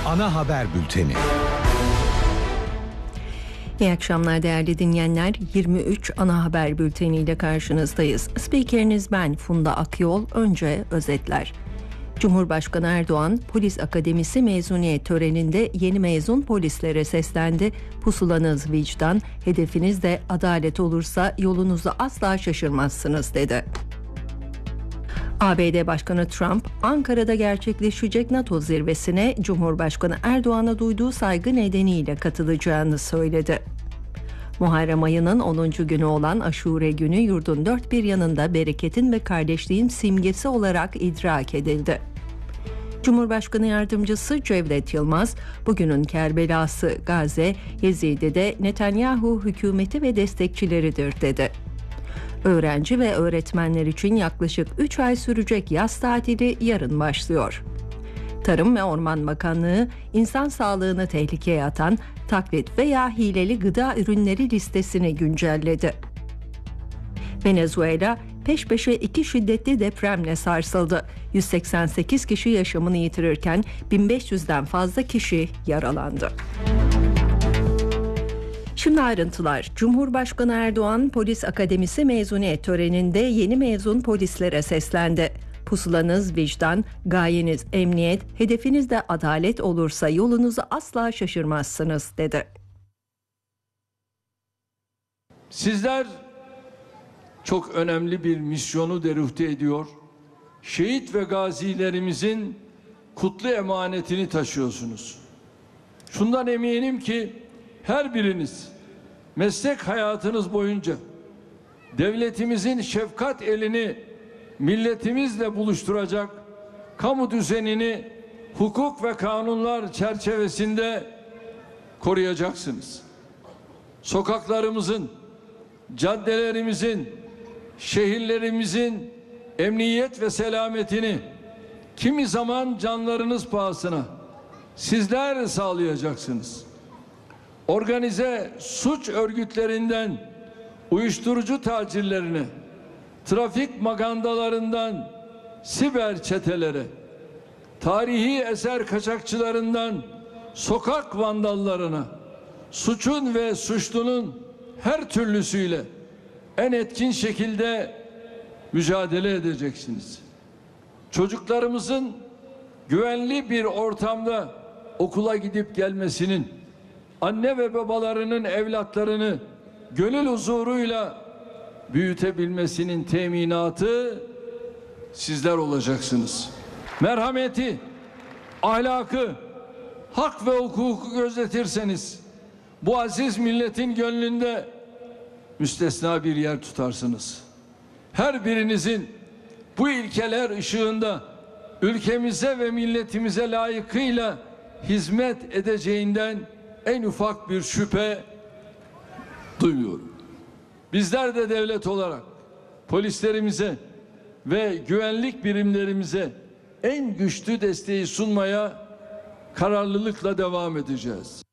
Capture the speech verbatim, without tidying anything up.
Ana haber bülteni. İyi akşamlar değerli dinleyenler. yirmi üç ana haber bülteniyle karşınızdayız. Spikeriniz ben Funda Akyol. Önce özetler. Cumhurbaşkanı Erdoğan, Polis Akademisi mezuniyet töreninde yeni mezun polislere seslendi. Pusulanız vicdan, hedefiniz de adalet olursa yolunuzu asla şaşırmazsınız dedi. A B D Başkanı Trump, Ankara'da gerçekleşecek NATO zirvesine Cumhurbaşkanı Erdoğan'a duyduğu saygı nedeniyle katılacağını söyledi. Muharrem ayının onuncu günü olan Aşure günü yurdun dört bir yanında bereketin ve kardeşliğin simgesi olarak idrak edildi. Cumhurbaşkanı Yardımcısı Cevdet Yılmaz, bugünün Kerbelası Gazze, Yezidi'de Netanyahu hükümeti ve destekçileridir dedi. Öğrenci ve öğretmenler için yaklaşık üç ay sürecek yaz tatili yarın başlıyor. Tarım ve Orman Bakanlığı, insan sağlığını tehlikeye atan taklit veya hileli gıda ürünleri listesini güncelledi. Venezuela, peş peşe iki şiddetli depremle sarsıldı. yüz seksen sekiz kişi yaşamını yitirirken bin beş yüzden fazla kişi yaralandı. Şimdi ayrıntılar. Cumhurbaşkanı Erdoğan, Polis Akademisi mezuniyet töreninde yeni mezun polislere seslendi. Pusulanız vicdan, gayeniz emniyet, hedefiniz de adalet olursa yolunuzu asla şaşırmazsınız dedi. Sizler çok önemli bir misyonu deruhte ediyor. Şehit ve gazilerimizin kutlu emanetini taşıyorsunuz. Şundan eminim ki her biriniz meslek hayatınız boyunca devletimizin şefkat elini milletimizle buluşturacak kamu düzenini hukuk ve kanunlar çerçevesinde koruyacaksınız. Sokaklarımızın, caddelerimizin, şehirlerimizin emniyet ve selametini kimi zaman canlarınız pahasına sizler sağlayacaksınız. Organize suç örgütlerinden uyuşturucu tacirlerine, trafik magandalarından siber çetelere, tarihi eser kaçakçılarından sokak vandallarına, suçun ve suçlunun her türlüsüyle en etkin şekilde mücadele edeceksiniz. Çocuklarımızın güvenli bir ortamda okula gidip gelmesinin, anne ve babalarının evlatlarını gönül huzuruyla büyütebilmesinin teminatı sizler olacaksınız. Merhameti, ahlakı, hak ve hukuku gözetirseniz bu aziz milletin gönlünde müstesna bir yer tutarsınız. Her birinizin bu ilkeler ışığında ülkemize ve milletimize layıkıyla hizmet edeceğinden en ufak bir şüphe duymuyorum. Bizler de devlet olarak polislerimize ve güvenlik birimlerimize en güçlü desteği sunmaya kararlılıkla devam edeceğiz.